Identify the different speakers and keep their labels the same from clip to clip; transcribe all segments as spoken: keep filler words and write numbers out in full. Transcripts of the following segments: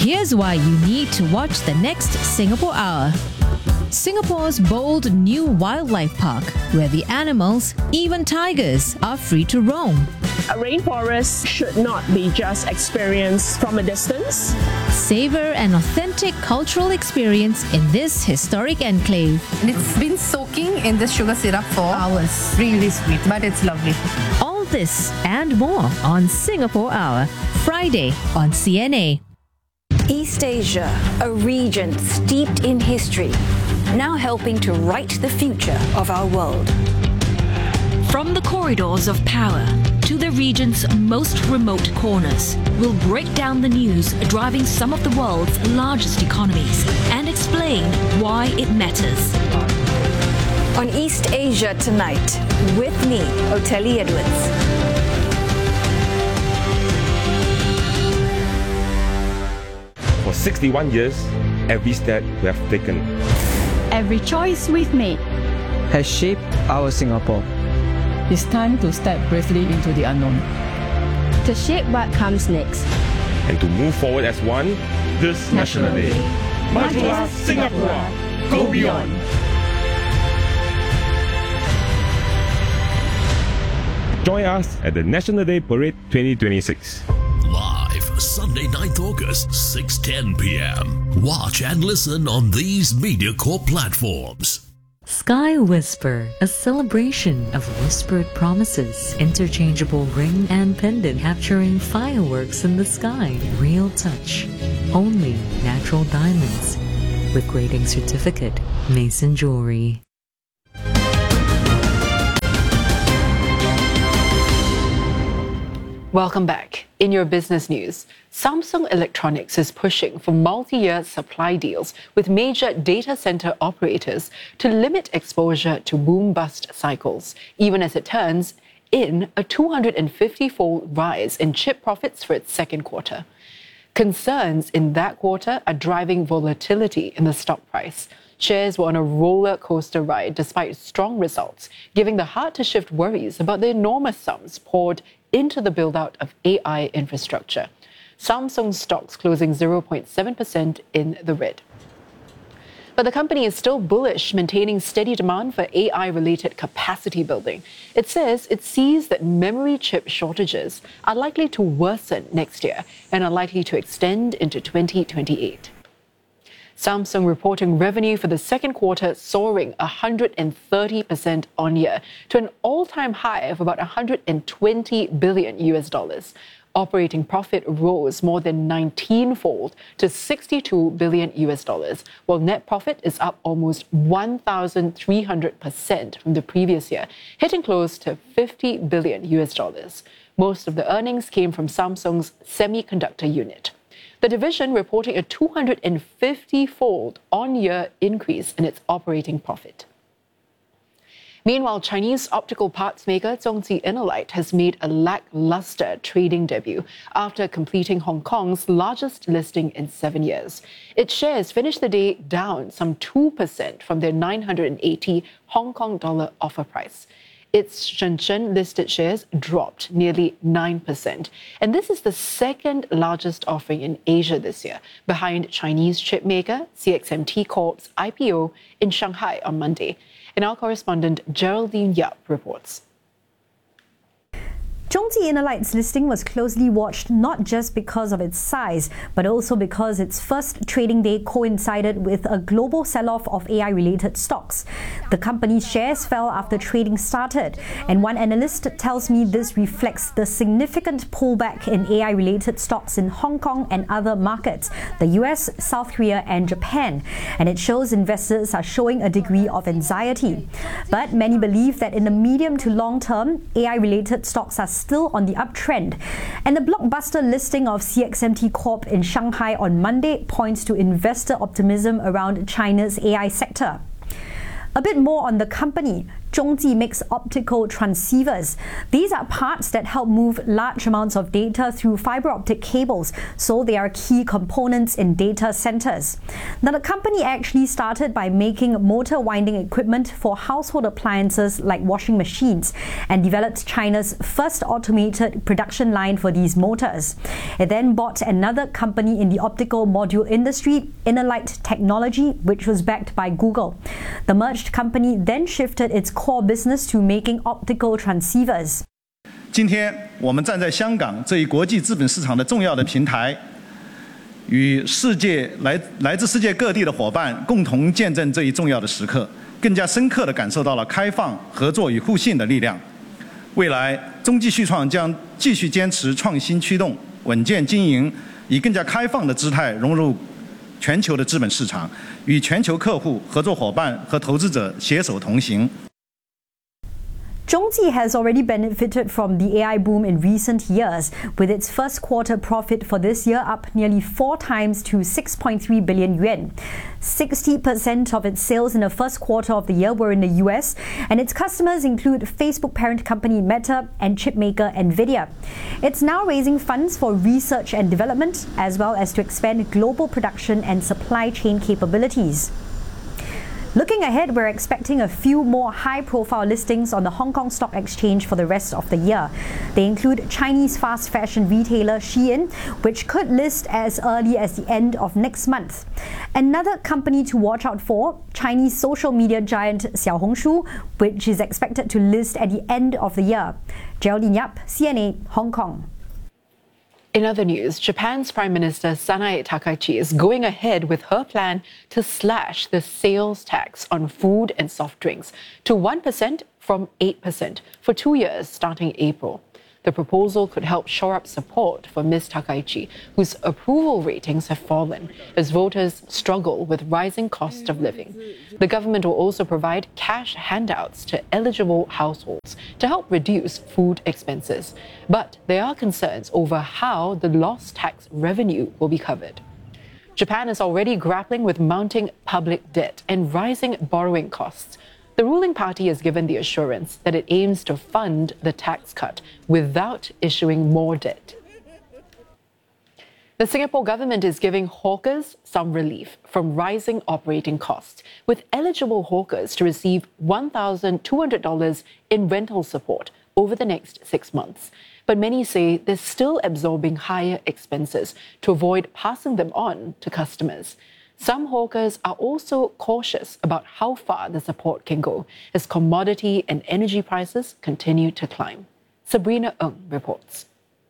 Speaker 1: Here's why you need to watch the next Singapore Hour. Singapore's bold new wildlife park, where the animals, even tigers, are free to roam.
Speaker 2: A rainforest should not be just experienced from a distance.
Speaker 1: Savor an authentic cultural experience in this historic enclave.
Speaker 3: And it's been soaking in this sugar syrup for hours. Really sweet, but it's lovely.
Speaker 1: All this and more on Singapore Hour, Friday on C N A.
Speaker 4: East Asia, a region steeped in history, now helping to write the future of our world.
Speaker 5: From the corridors of power to the region's most remote corners, we'll break down the news driving some of the world's largest economies and explain why it matters.
Speaker 4: On East Asia Tonight, with me, Oteli Edwards.
Speaker 6: For sixty-one years, every step we have taken,
Speaker 7: every choice we've made,
Speaker 8: has shaped our Singapore.
Speaker 9: It's time to step bravely into the unknown,
Speaker 7: to shape what comes next,
Speaker 6: and to move forward as one this National Day.
Speaker 10: Majulah Singapura, go beyond.
Speaker 6: Join us at the National Day Parade twenty twenty-six.
Speaker 11: Sunday, ninth August, six ten p m Watch and listen on these MediaCorp platforms.
Speaker 12: Sky Whisper, a celebration of whispered promises, interchangeable ring and pendant capturing fireworks in the sky, real touch, only natural diamonds, with grading certificate, Mason Jewelry.
Speaker 13: Welcome back. In your business news, Samsung Electronics is pushing for multi-year supply deals with major data center operators to limit exposure to boom-bust cycles, even as it turns in a two hundred fifty-fold rise in chip profits for its second quarter. Concerns in that quarter are driving volatility in the stock price. Shares were on a roller coaster ride despite strong results, giving the hard-to-shift worries about the enormous sums poured into the build-out of A I infrastructure. Samsung stocks closing zero point seven percent in the red. But the company is still bullish, maintaining steady demand for A I-related capacity building. It says it sees that memory chip shortages are likely to worsen next year and are likely to extend into twenty twenty-eight. Samsung reporting revenue for the second quarter soaring one hundred thirty percent on year to an all-time high of about one hundred twenty billion U S dollars. Operating profit rose more than nineteen-fold to sixty-two billion U S dollars, while net profit is up almost one thousand three hundred percent from the previous year, hitting close to fifty billion U S dollars. Most of the earnings came from Samsung's semiconductor unit. The division reporting a two hundred fifty-fold on-year increase in its operating profit. Meanwhile, Chinese optical parts maker Zhongji Innolight has made a lackluster trading debut after completing Hong Kong's largest listing in seven years. Its shares finished the day down some two percent from their nine hundred eighty Hong Kong dollar offer price. Its Shenzhen-listed shares dropped nearly nine percent. And this is the second largest offering in Asia this year, behind Chinese chipmaker C X M T Corp's I P O in Shanghai on Monday. And our correspondent Geraldine Yap reports.
Speaker 14: Zhongji Innolight's listing was closely watched not just because of its size, but also because its first trading day coincided with a global sell-off of A I-related stocks. The company's shares fell after trading started, and one analyst tells me this reflects the significant pullback in A I-related stocks in Hong Kong and other markets, the U S, South Korea and Japan, and it shows investors are showing a degree of anxiety. But many believe that in the medium to long term, A I-related stocks are still on the uptrend. And the blockbuster listing of C X M T Corp in Shanghai on Monday points to investor optimism around China's A I sector. A bit more on the company. Zhongji makes optical transceivers. These are parts that help move large amounts of data through fiber optic cables, so they are key components in data centers. Now, the company actually started by making motor winding equipment for household appliances like washing machines and developed China's first automated production line for these motors. It then bought another company in the optical module industry, InnoLight Technology, which was backed by Google. The merged company then shifted its core business to making optical transceivers.
Speaker 15: 今天我们站在香港这一国际资本市场的重要的平台，与世界来来自世界各地的伙伴共同见证这一重要的时刻，更加深刻地感受到了开放、合作与互信的力量。未来，中继续创将继续坚持创新驱动、稳健经营，以更加开放的姿态融入全球的资本市场，与全球客户、合作伙伴和投资者携手同行。
Speaker 14: Zhongji has already benefited from the A I boom in recent years, with its first quarter profit for this year up nearly four times to six point three billion yuan. sixty percent of its sales in the first quarter of the year were in the U S, and its customers include Facebook parent company Meta and chipmaker Nvidia. It's now raising funds for research and development, as well as to expand global production and supply chain capabilities. Looking ahead, we're expecting a few more high-profile listings on the Hong Kong Stock Exchange for the rest of the year. They include Chinese fast fashion retailer Shein, which could list as early as the end of next month. Another company to watch out for, Chinese social media giant Xiaohongshu, which is expected to list at the end of the year. Geraldine Yap, C N A, Hong Kong.
Speaker 13: In other news, Japan's Prime Minister Sanae Takaichi is going ahead with her plan to slash the sales tax on food and soft drinks to one percent from eight percent for two years starting April. The proposal could help shore up support for Miz Takaichi, whose approval ratings have fallen as voters struggle with rising cost of living. The government will also provide cash handouts to eligible households to help reduce food expenses. But there are concerns over how the lost tax revenue will be covered. Japan is already grappling with mounting public debt and rising borrowing costs. The ruling party has given the assurance that it aims to fund the tax cut without issuing more debt. The Singapore government is giving hawkers some relief from rising operating costs, with eligible hawkers to receive one thousand two hundred dollars in rental support over the next six months. But many say they're still absorbing higher expenses to avoid passing them on to customers. Some hawkers are also cautious about how far the support can go as commodity and energy prices continue to climb. Sabrina Ng reports.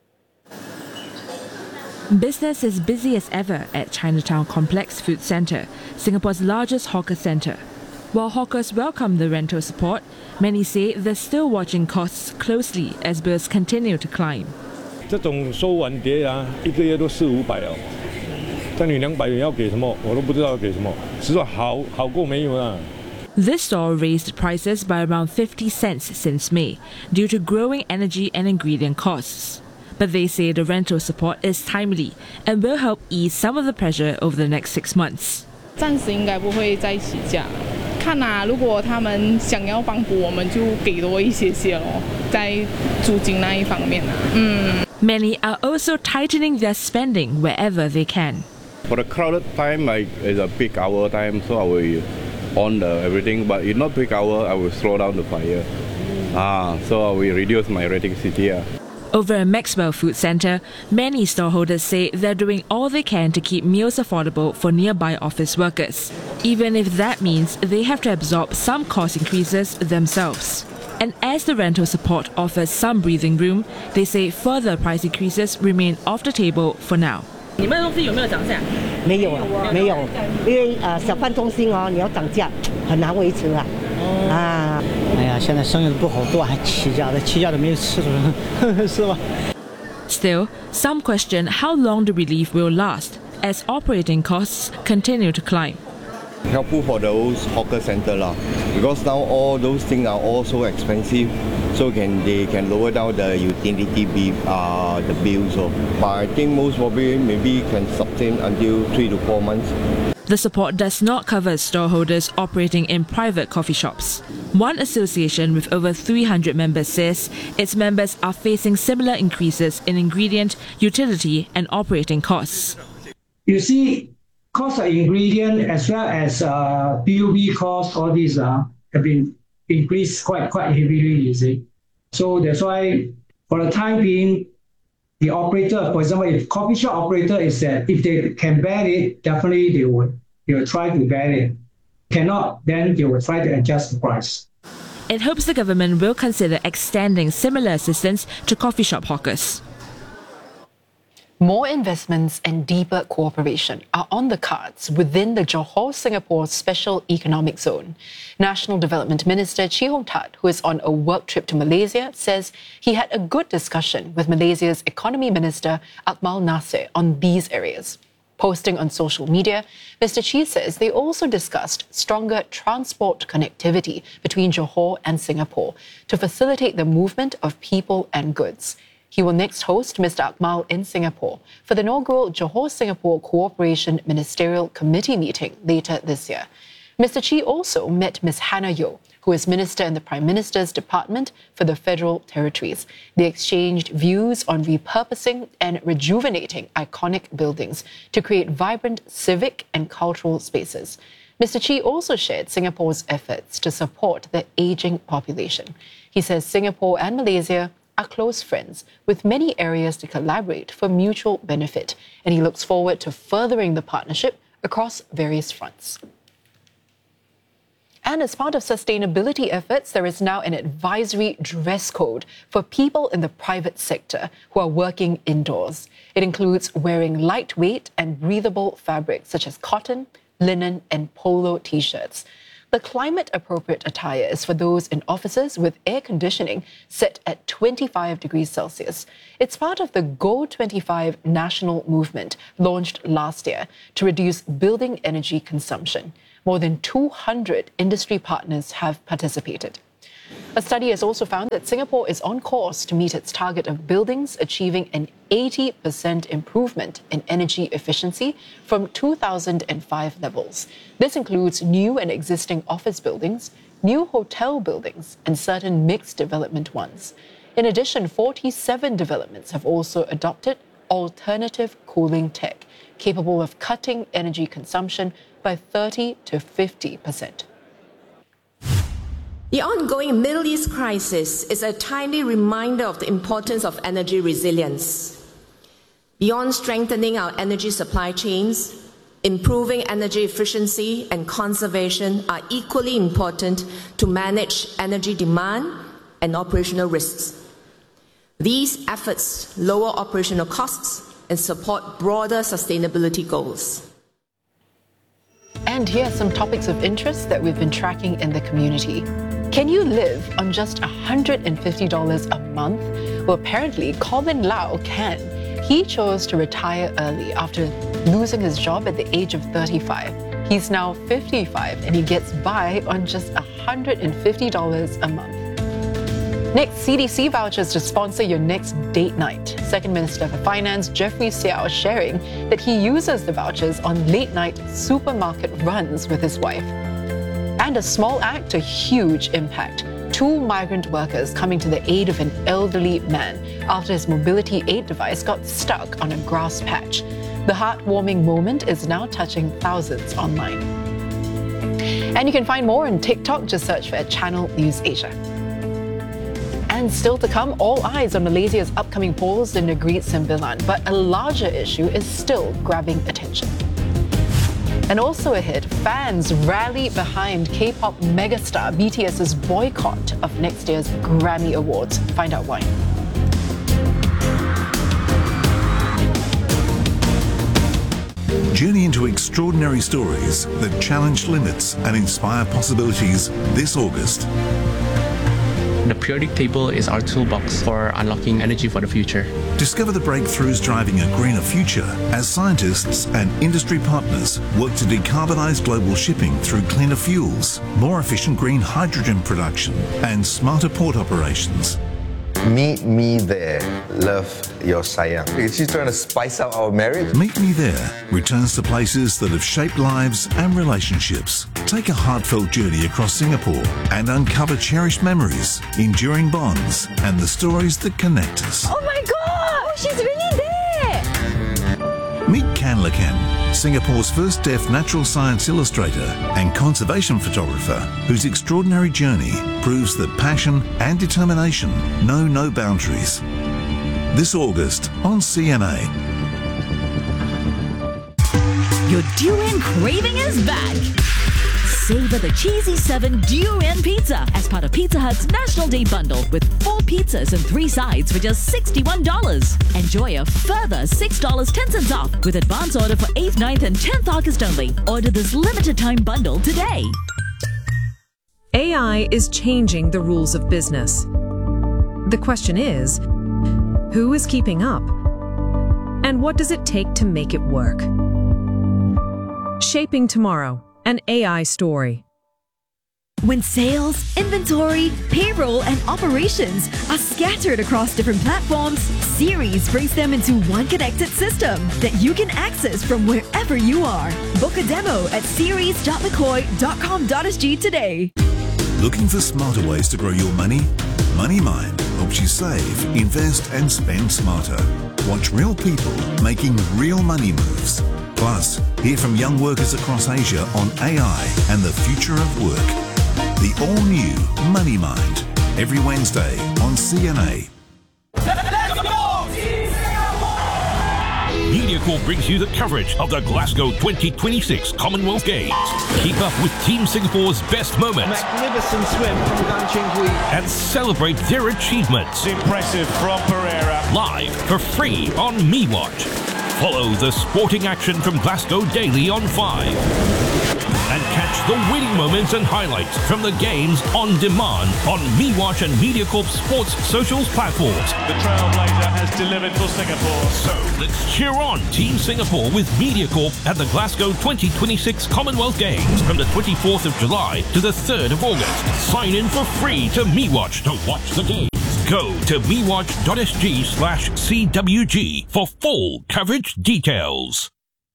Speaker 16: Business is busy as ever at Chinatown Complex Food Centre, Singapore's largest hawker centre. While hawkers welcome the rental support, many say they're still watching costs closely as bills continue to climb.
Speaker 17: 这种收碗碟啊，一个月都四五百哦。 但你两百元要给什么，我都不知道要给什么，只是好好过没有啊。
Speaker 16: This store raised prices by around fifty cents since May due to growing energy and ingredient costs. But they say the rental support is timely and will help ease some of the pressure over the next six months.
Speaker 18: 暂时应该不会再起价，看啊，如果他们想要帮补，我们就给多一些些咯，在租金那一方面啊，嗯。
Speaker 16: Many are also tightening their spending wherever they can.
Speaker 19: For the crowded time, like it's a peak hour time, so I will on the everything. But in not peak hour, I will slow down the fire. Ah, so I will reduce my rating C T.
Speaker 16: Over at Maxwell Food Centre, many storeholders say they're doing all they can to keep meals affordable for nearby office workers, even if that means they have to absorb some cost increases themselves. And as the rental support offers some breathing room, they say further price increases remain off the table for now.
Speaker 20: 你们的东西有没有涨价？
Speaker 21: 没有啊，没有，因为呃小贩中心哦，你要涨价很难维持啊。哦、啊，
Speaker 22: 哎呀，现在生意不好，都还起价的，起价的没有吃的，是吧？
Speaker 16: Still, some question how long the relief will last as operating costs continue to climb.
Speaker 23: Helpful for those hawker center lah, because now all those things are all so expensive, so can they can lower down the utility bill, uh, the bills. So, but I think most probably maybe can sustain until three to four months.
Speaker 16: The support does not cover storeholders operating in private coffee shops. One association with over three hundred members says its members are facing similar increases in ingredient, utility and operating costs.
Speaker 2: You see, cost of ingredient as well as uh, B U B costs, all these uh, have been increased quite, quite heavily, you see. So that's why, for the time being, the operator, for example, if coffee shop operator is that if they can bear it, definitely they would they will try to bear it. Cannot, then they will try to adjust the price.
Speaker 16: It hopes the government will consider extending similar assistance to coffee shop hawkers.
Speaker 13: More investments and deeper cooperation are on the cards within the Johor-Singapore Special Economic Zone. National Development Minister Chee Hong Tat, who is on a work trip to Malaysia, says he had a good discussion with Malaysia's Economy Minister Akmal Nasir on these areas. Posting on social media, Mister Chee says they also discussed stronger transport connectivity between Johor and Singapore to facilitate the movement of people and goods. He will next host Mister Akmal in Singapore for the inaugural Johor-Singapore Cooperation Ministerial Committee meeting later this year. Mister Chee also met Miz Hannah Yeoh, who is Minister in the Prime Minister's Department for the Federal Territories. They exchanged views on repurposing and rejuvenating iconic buildings to create vibrant civic and cultural spaces. Mister Chee also shared Singapore's efforts to support the ageing population. He says Singapore and Malaysia are close friends with many areas to collaborate for mutual benefit, and he looks forward to furthering the partnership across various fronts. And as part of sustainability efforts, there is now an advisory dress code for people in the private sector who are working indoors. It includes wearing lightweight and breathable fabrics such as cotton, linen, and polo t-shirts. The climate-appropriate attire is for those in offices with air conditioning set at twenty-five degrees Celsius. It's part of the Go twenty-five national movement launched last year to reduce building energy consumption. More than two hundred industry partners have participated. A study has also found that Singapore is on course to meet its target of buildings achieving an eighty percent improvement in energy efficiency from two thousand five levels. This includes new and existing office buildings, new hotel buildings, and certain mixed development ones. In addition, forty-seven developments have also adopted alternative cooling tech, capable of cutting energy consumption by thirty to fifty percent.
Speaker 3: The ongoing Middle East crisis is a timely reminder of the importance of energy resilience. Beyond strengthening our energy supply chains, improving energy efficiency and conservation are equally important to manage energy demand and operational risks. These efforts lower operational costs and support broader sustainability goals.
Speaker 13: And here are some topics of interest that we've been tracking in the community. Can you live on just one hundred fifty dollars a month? Well, apparently, Colin Lau can. He chose to retire early after losing his job at the age of thirty-five. He's now fifty-five and he gets by on just one hundred fifty dollars a month. Next, C D C vouchers to sponsor your next date night. Second Minister for Finance Jeffrey Seow sharing that he uses the vouchers on late-night supermarket runs with his wife. And a small act to huge impact. Two migrant workers coming to the aid of an elderly man after his mobility aid device got stuck on a grass patch. The heartwarming moment is now touching thousands online. And you can find more on TikTok. Just search for Channel News Asia. And still to come, all eyes on Malaysia's upcoming polls in Negeri Sembilan, but a larger issue is still grabbing attention. And also ahead, fans rally behind K-pop megastar BTS's boycott of next year's Grammy Awards. Find out why.
Speaker 20: Journey into extraordinary stories that challenge limits and inspire possibilities this August.
Speaker 24: The periodic table is our toolbox for unlocking energy for the future.
Speaker 20: Discover the breakthroughs driving a greener future as scientists and industry partners work to decarbonize global shipping through cleaner fuels, more efficient green hydrogen production, and smarter port operations.
Speaker 1: Meet me there. Love, your sayang. Is she trying to spice up our marriage?
Speaker 20: Meet Me There returns to places that have shaped lives and relationships. Take a heartfelt journey across Singapore and uncover cherished memories, enduring bonds, and the stories that connect us.
Speaker 4: Oh my God! Oh, she's really there!
Speaker 20: Meet Can Lakan, Singapore's first deaf natural science illustrator and conservation photographer, whose extraordinary journey proves that passion and determination know no boundaries. This August on C N A.
Speaker 5: Your durian craving is back. Savor the Cheesy seven Durian Pizza as part of Pizza Hut's National Day Bundle with four pizzas and three sides for just sixty-one dollars. Enjoy a further six dollars and ten cents off with advance order for eighth, ninth and tenth August only. Order this limited time bundle today.
Speaker 8: A I is changing the rules of business. The question is, who is keeping up? And what does it take to make it work? Shaping Tomorrow, an A I story.
Speaker 5: When sales, inventory, payroll, and operations are scattered across different platforms, Series brings them into one connected system that you can access from wherever you are. Book a demo at series dot mccoy dot com dot s g today.
Speaker 20: Looking for smarter ways to grow your money? MoneyMind helps you save, invest, and spend smarter. Watch real people making real money moves. Plus, hear from young workers across Asia on A I and the future of work. The all-new MoneyMind, every Wednesday on C N A.
Speaker 25: MediaCorp brings you the coverage of the Glasgow twenty twenty-six Commonwealth Games. Keep up with Team Singapore's best moments.
Speaker 26: Magnificent swim from Gan Ching-Hui.
Speaker 25: And celebrate their achievements.
Speaker 26: Impressive from Pereira.
Speaker 25: Live for free on MeWatch. Follow the sporting action from Glasgow daily on five. And catch the winning moments and highlights from the games on demand on MeWatch and MediaCorp Sports socials platforms.
Speaker 26: The trailblazer has delivered for Singapore.
Speaker 25: So let's cheer on Team Singapore with MediaCorp at the Glasgow twenty twenty-six Commonwealth Games from the twenty-fourth of July to the third of August. Sign in for free to MeWatch to watch the games. Go to mewatch.sg slash CWG for full coverage details.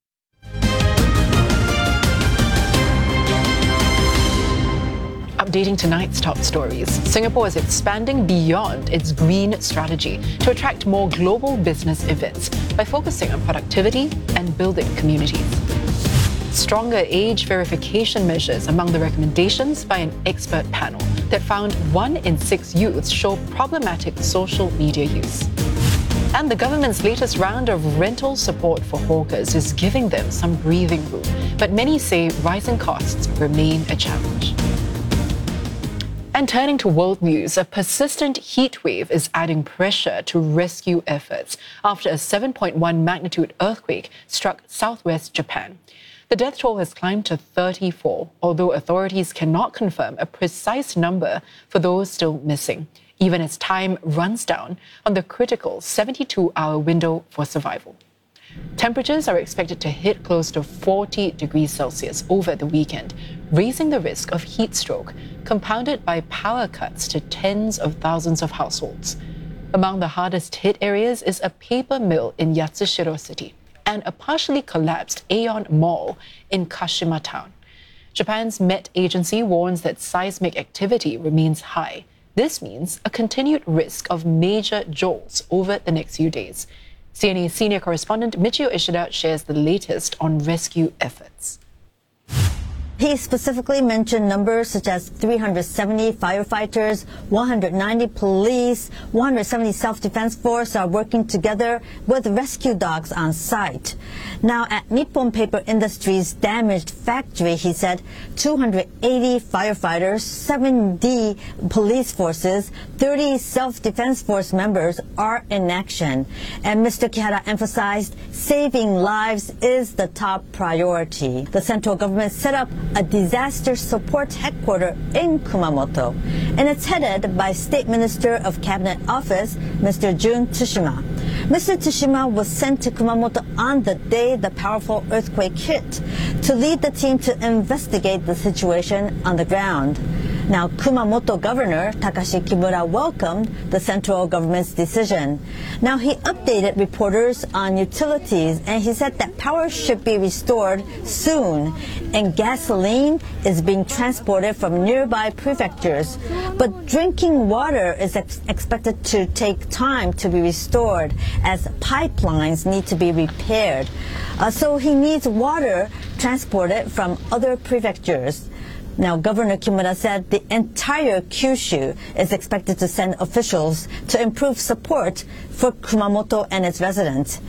Speaker 13: Updating tonight's top stories, Singapore is expanding beyond its green strategy to attract more global business events by focusing on productivity and building communities. Stronger age verification measures among the recommendations by an expert panel that found one in six youths show problematic social media use. And the government's latest round of rental support for hawkers is giving them some breathing room, but many say rising costs remain a challenge. And turning to world news, a persistent heat wave is adding pressure to rescue efforts after a seven point one magnitude earthquake struck southwest Japan. The death toll has climbed to thirty-four, although authorities cannot confirm a precise number for those still missing, even as time runs down on the critical seventy-two hour window for survival. Temperatures are expected to hit close to forty degrees Celsius over the weekend, raising the risk of heat stroke, compounded by power cuts to tens of thousands of households. Among the hardest hit areas is a paper mill in Yatsushiro City and a partially collapsed Aeon Mall in Kashima Town. Japan's Met Agency warns that seismic activity remains high. This means a continued risk of major jolts over the next few days. C N A senior correspondent Michio Ishida shares the latest on rescue efforts.
Speaker 27: He specifically mentioned numbers such as three hundred seventy firefighters, one hundred ninety police, one hundred seventy self-defense force are working together with rescue dogs on site. Now, at Nippon Paper Industries' damaged factory, he said two hundred eighty firefighters, seventy police forces, thirty self-defense force members are in action. And Mister Kihara emphasized saving lives is the top priority. The central government set up a disaster support headquarters in Kumamoto, and it's headed by State Minister of Cabinet Office, Mister Jun Tsushima. Mister Tsushima was sent to Kumamoto on the day the powerful earthquake hit to lead the team to investigate the situation on the ground. Now, Kumamoto Governor Takashi Kimura welcomed the central government's decision. Now, he updated reporters on utilities, and he said that power should be restored soon, and gasoline is being transported from nearby prefectures. But drinking water is ex- expected to take time to be restored, as pipelines need to be repaired. Uh, so he needs water transported from other prefectures. Now, Governor Kimura said the entire Kyushu is expected to send officials to improve support for Kumamoto and its residents.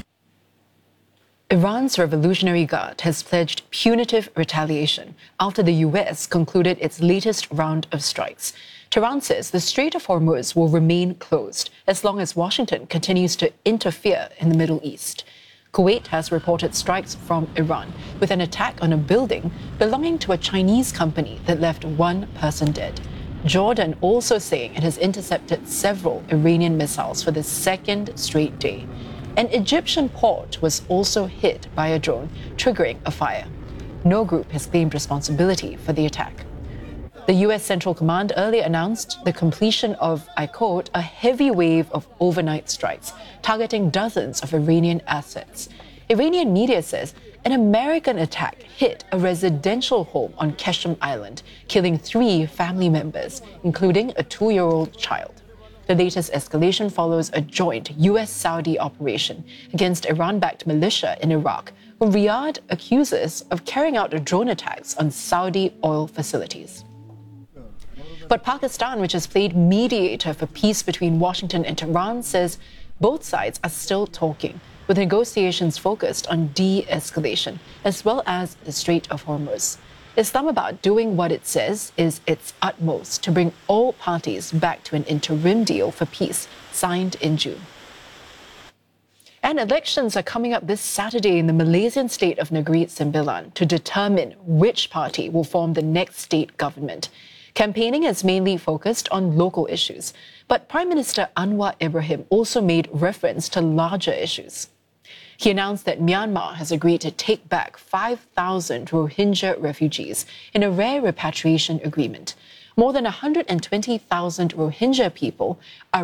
Speaker 13: Iran's Revolutionary Guard has pledged punitive retaliation after the U S concluded its latest round of strikes. Tehran says the Strait of Hormuz will remain closed as long as Washington continues to interfere in the Middle East. Kuwait has reported strikes from Iran with an attack on a building belonging to a Chinese company that left one person dead. Jordan also saying it has intercepted several Iranian missiles for the second straight day. An Egyptian port was also hit by a drone, triggering a fire. No group has claimed responsibility for the attack. The U S Central Command earlier announced the completion of, I quote, a heavy wave of overnight strikes targeting dozens of Iranian assets. Iranian media says an American attack hit a residential home on Keshem Island, killing three family members, including a two-year-old child. The latest escalation follows a joint U S Saudi operation against Iran-backed militia in Iraq, who Riyadh accuses of carrying out drone attacks on Saudi oil facilities. But Pakistan, which has played mediator for peace between Washington and Tehran, says both sides are still talking, with negotiations focused on de-escalation, as well as the Strait of Hormuz. Islamabad doing what it says is its utmost to bring all parties back to an interim deal for peace signed in June. And elections are coming up this Saturday in the Malaysian state of Negeri Sembilan to determine which party will form the next state government. Campaigning is mainly focused on local issues, but Prime Minister Anwar Ibrahim also made reference to larger issues. He announced that Myanmar has agreed to take back five thousand Rohingya refugees in a rare repatriation agreement. More than one hundred twenty thousand Rohingya people are